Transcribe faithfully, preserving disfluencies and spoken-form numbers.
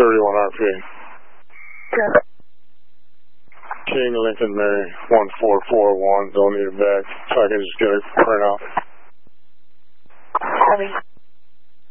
thirty-one R P. Okay. King Lincoln Mary one four four one. Don't need it back, so I can just get a printout. Copy.